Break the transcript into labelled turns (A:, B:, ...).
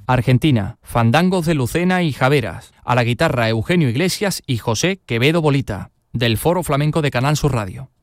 A: Argentina, fandangos de Lucena y Javeras. A la guitarra Eugenio Iglesias y José Quevedo Bolita, del Foro Flamenco de Canal Sur Radio.